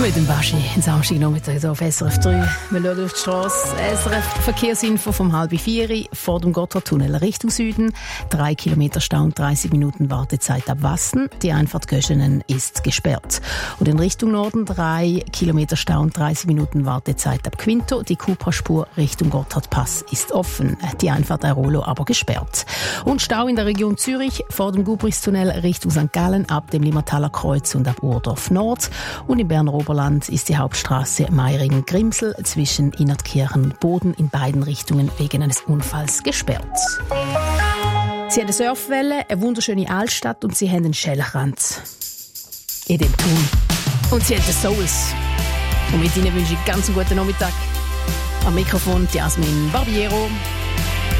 Mit dem Baschi, am Samstagnachmittag hier auf SRF 3. Wir schauen auf die Strasse. SRF Verkehrsinfo vom 3:30 vor dem Gotthardtunnel Richtung Süden. 3 Kilometer Stau und 30 Minuten Wartezeit ab Wassen. Die Einfahrt Göschenen ist gesperrt. Und in Richtung Norden 3 Kilometer Stau und 30 Minuten Wartezeit ab Quinto. Die Cupra-Spur Richtung Gotthardpass ist offen. Die Einfahrt Airolo aber gesperrt. Und Stau in der Region Zürich vor dem Gubrichstunnel Richtung St. Gallen ab dem Limmertaler Kreuz und ab Urdorf Nord. Und im Berner Oberland ist die Hauptstraße Meiringen-Grimsel zwischen Innertkirchen und Boden in beiden Richtungen wegen eines Unfalls gesperrt. Sie haben eine Surfwelle, eine wunderschöne Altstadt und sie haben einen Schellenrand in dem Tun. Und sie haben den Souls. Und mit ihnen wünsche ich ganz einen guten Nachmittag. Am Mikrofon Jasmin Barbiero.